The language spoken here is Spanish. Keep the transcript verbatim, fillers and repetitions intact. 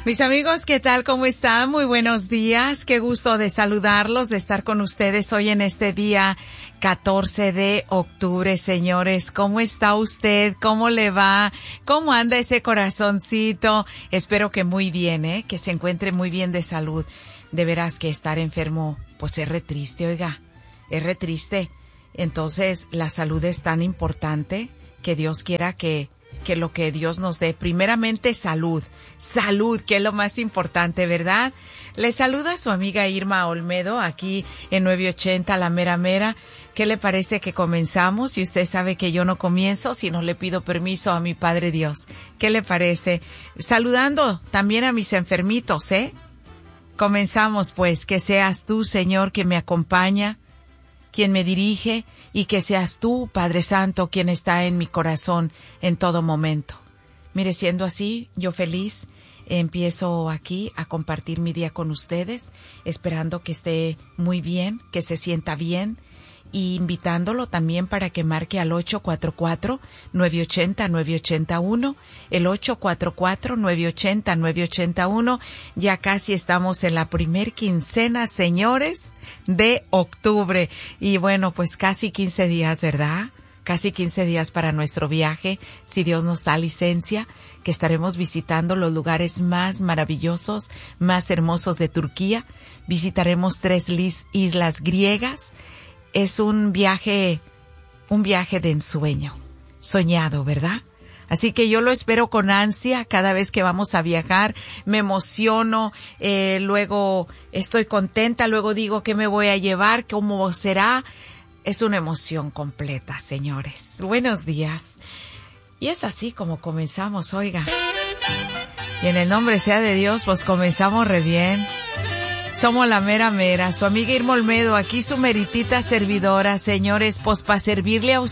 Mis amigos, ¿qué tal? ¿Cómo están? Muy buenos días. Qué gusto de saludarlos, de estar con ustedes hoy en este día catorce de octubre, señores. ¿Cómo está usted? ¿Cómo le va? ¿Cómo anda ese corazoncito? Espero que muy bien, ¿eh? Que se encuentre muy bien de salud. De veras que estar enfermo, pues es re triste, oiga. Es re triste. Entonces, la salud es tan importante que Dios quiera que que lo que Dios nos dé, primeramente salud, salud, que es lo más importante, ¿verdad? Le saluda su amiga Irma Olmedo, aquí en nueve ochenta, La Mera Mera. ¿Qué le parece que comenzamos? Y usted sabe que yo no comienzo si no le pido permiso a mi Padre Dios. ¿Qué le parece? Saludando también a mis enfermitos, ¿eh? Comenzamos, pues, que seas tú, Señor, que me acompaña, quien me dirige, y que seas tú, Padre Santo, quien está en mi corazón en todo momento. Mire, siendo así, yo feliz, empiezo aquí a compartir mi día con ustedes, esperando que esté muy bien, que se sienta bien, y invitándolo también para que marque al ocho cuatro cuatro, nueve ocho cero, nueve ocho cero uno, el ocho cuatro cuatro, nueve ocho cero, nueve ocho cero uno. Ya casi estamos en la primer quincena, señores, de octubre. Y bueno, pues casi quince días, ¿verdad? Casi quince días para nuestro viaje, si Dios nos da licencia, que estaremos visitando los lugares más maravillosos, más hermosos de Turquía. Visitaremos tres islas griegas. Es un viaje, un viaje de ensueño, soñado, ¿verdad? Así que yo lo espero con ansia cada vez que vamos a viajar. Me emociono, eh, luego estoy contenta, luego digo qué me voy a llevar, cómo será. Es una emoción completa, señores. Buenos días. Y es así como comenzamos, oiga. Y en el nombre sea de Dios, pues comenzamos re bien. Somos la mera mera, su amiga Irma Olmedo, aquí su meritita servidora, señores, pues para servirle a ustedes.